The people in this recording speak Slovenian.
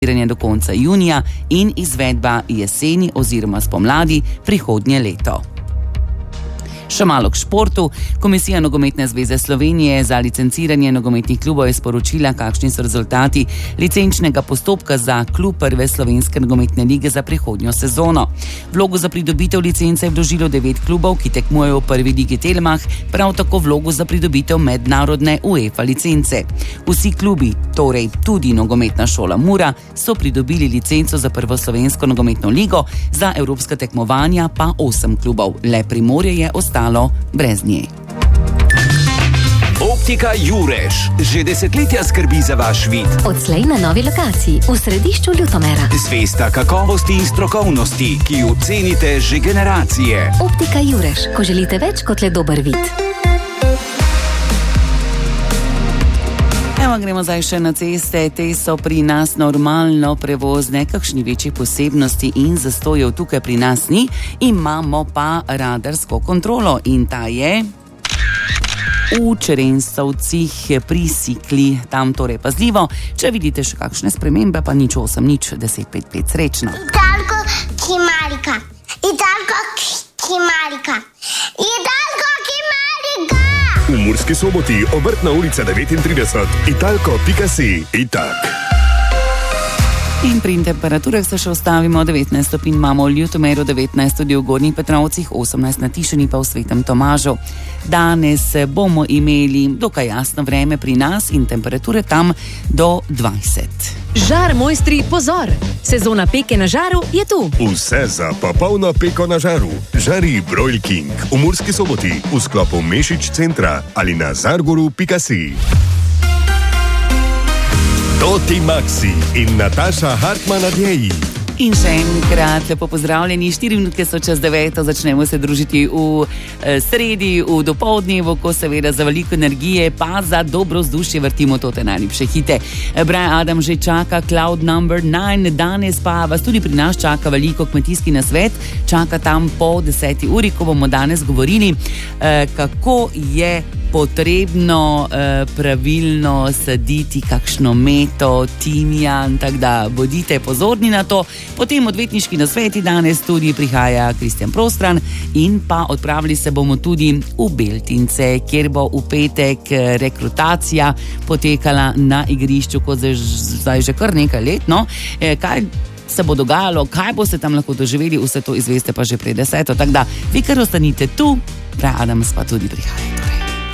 do konca junija in izvedba jeseni oziroma spomladi prihodnje leto. Še malo k športu. Komisija Nogometne zveze Slovenije za licenciranje nogometnih klubov je sporočila, kakšni so rezultati licenčnega postopka za klub prve slovenske nogometne lige za prihodnjo sezono. Vlogo za pridobitev licence je vložilo 9 klubov, ki tekmujejo v prvi ligi Telmach, prav tako vlogo za pridobitev mednarodne UEFA licence. Vsi klubi, torej tudi nogometna šola Mura, so pridobili licenco za prvo slovensko nogometno ligo, za evropska tekmovanja pa 8 klubov. Le Primorje je ostalo brez nje. Optika Jurež že desetletja skrbi za vaš vid. Odslej na novi lokaciji v središču Ljutomera. Zvesta kakovosti in strokovnosti, ki jo cenite že generacije. Optika Jurež, ko želite več kot le dober vid. Evo, gremo zdaj še na ceste. Te so pri nas normalno prevozne, kakšni večji posebnosti in zastojev tukaj pri nas ni. Imamo pa radarsko kontrolo in ta je v Črensovcih pri Sikli. Tam torej pazljivo. Če vidite še kakšne spremembe, pa nič 8, nič 10, 5, 5 srečno. Italko Kimarika. Italko Kimarika. Italko Kimarika. V Murski Soboti, Obrtna ulica 39, italko.si. Itak. In pri temperaturah se še ostavimo. 19 stopinj imamo v Ljutomeru, 19 tudi v Gornjih Petrovcih, 18 na Tišini pa v Svetem Tomažu. Danes bomo imeli dokaj jasno vreme pri nas in temperature tam do 20. Žar mojstri, pozor! Sezona peke na žaru je tu. Vse za popolno peko na žaru. Žari Broil King v Murski Soboti v sklopu Mešič centra ali na zargoru.si. Toti Maxi in Nataša Hartman-Adjeji. In še enkrat lepo pozdravljeni. 4 minutke so čez 9, začnemo se družiti v sredi, v dopoldnevu, ko seveda za veliko energije, pa za dobro vzdušje vrtimo tote najljubše hite. Brian Adam že čaka Cloud Number 9, danes pa vas tudi pri nas čaka veliko kmetijski nasvet, čaka tam po 10. uri, ko bomo danes govorili, kako je potrebno pravilno saditi kakšno meto, timijan, tako da bodite pozorni na to. Potem odvetniški nasveti, danes tudi prihaja Kristjan Prostran in pa odpravili se bomo tudi v Beltince, kjer bo v petek rekrutacija potekala na igrišču, kot zdaj že kar nekaj let, no. Kaj se bo dogajalo, kaj boste tam lahko doživeli, vse to izveste pa že pred 10. Tako da vi kar ostanite tu, Brian Adams pa tudi prihaja.